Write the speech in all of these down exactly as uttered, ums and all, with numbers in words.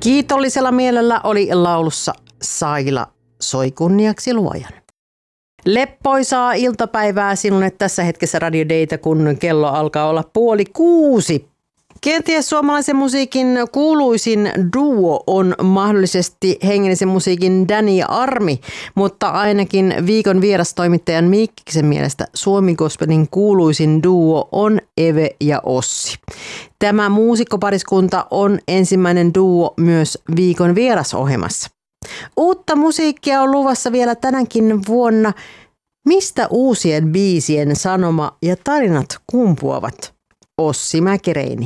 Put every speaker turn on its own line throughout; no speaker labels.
Kiitollisella mielellä oli laulussa Saila soi kunniaksi luojan. Leppoisaa iltapäivää sinulle tässä hetkessä Radio Dayta, kun kello alkaa olla puoli kuusi. Kenties suomalaisen musiikin kuuluisin duo on mahdollisesti hengellisen musiikin Danny ja Armi, mutta ainakin viikon vierastoimittajan Mikkiksen mielestä Suomi Gospelin kuuluisin duo on Eve ja Ossi. Tämä muusikkopariskunta on ensimmäinen duo myös viikon vierasohjelmassa. Uutta musiikkia on luvassa vielä tänäkin vuonna. Mistä uusien biisien sanoma ja tarinat kumpuavat? Ossi Mäkireini.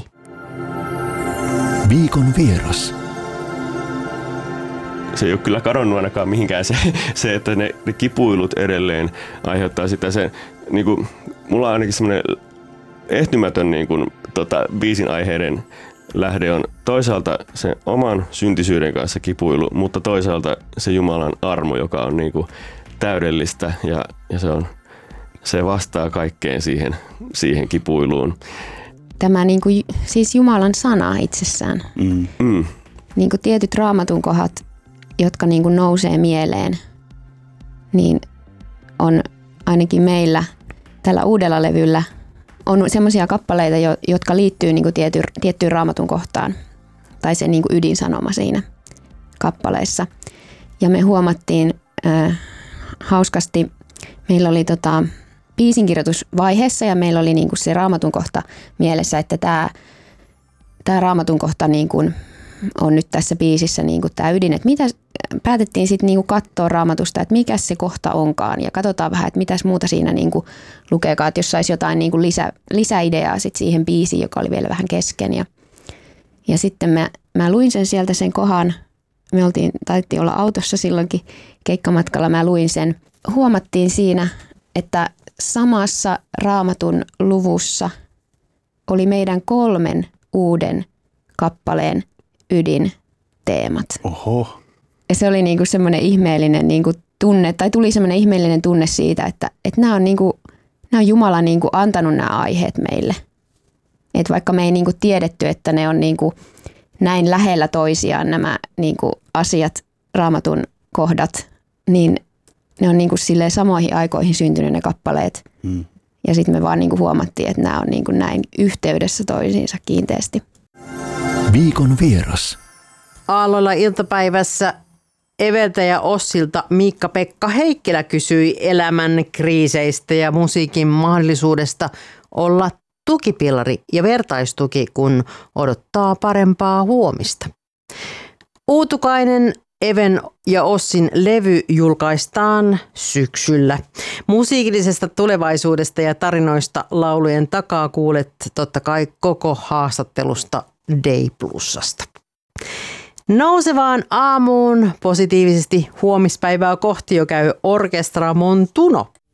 Viikon vieras.
Se ei ole kyllä kadonnut ainakaan mihinkään se, se että ne, ne kipuilut edelleen aiheuttaa sitä. Se, niin kuin, mulla on ainakin semmoinen ehtymätön niin kuin, tota, biisin aiheiden lähde on toisaalta se oman syntisyyden kanssa kipuilu, mutta toisaalta se Jumalan armo, joka on niin kuin täydellistä ja, ja se, on, se vastaa kaikkeen siihen, siihen kipuiluun.
Tämä niin kuin, siis Jumalan sana itsessään.
Mm. Mm.
Niin kuin tietyt raamatun kohdat, jotka niin kuin nousee mieleen, niin on ainakin meillä tällä uudella levyllä on semmoisia kappaleita, jotka liittyy niin kuin tiety, tiettyyn raamatun kohtaan tai se niin kuin ydinsanoma siinä kappaleessa. Ja me huomattiin äh, hauskasti, meillä oli tota, biisinkirjoitusvaiheessa ja meillä oli niin kuin se raamatun kohta mielessä, että tämä, tämä raamatun kohta niin kuin on nyt tässä biisissä niin kuin tämä ydin. Että mitä, päätettiin sitten niin kuin katsoa raamatusta, että mikä se kohta onkaan ja katsotaan vähän, että mitäs muuta siinä niin kuin lukeekaan, että jos saisi jotain niin kuin lisä, lisäideaa sit siihen biisiin, joka oli vielä vähän kesken. Ja, ja sitten mä, mä luin sen sieltä sen kohan, me oltiin, taidettiin olla autossa silloinkin keikkamatkalla, mä luin sen. Huomattiin siinä, että samassa raamatun luvussa oli meidän kolmen uuden kappaleen ydinteemat.
Oho.
Ja se oli niinku semmoinen ihmeellinen niinku tunne, tai tuli semmoinen ihmeellinen tunne siitä, että, että nämä on, niinku, nämä on Jumala niinku antanut nämä aiheet meille. Et vaikka me ei niinku tiedetty, että ne on niinku näin lähellä toisiaan nämä niinku asiat, raamatun kohdat, niin ne on niinku silleen samoihin aikoihin syntynyt ne kappaleet. Hmm. Ja sitten me vaan niinku huomattiin, että nämä on niinku näin yhteydessä toisiinsa kiinteästi.
Viikon vieras.
Aalloilla iltapäivässä Eveltä ja Ossilta Miikka-Pekka Heikkilä kysyi elämän kriiseistä ja musiikin mahdollisuudesta olla tukipilari ja vertaistuki, kun odottaa parempaa huomista. Uutukainen Even ja Ossin levy julkaistaan syksyllä. Musiikillisesta tulevaisuudesta ja tarinoista laulujen takaa kuulet totta kai koko haastattelusta Day Plusasta. Nousevaan aamuun positiivisesti huomispäivää kohti jo käy Orkestra Montuno.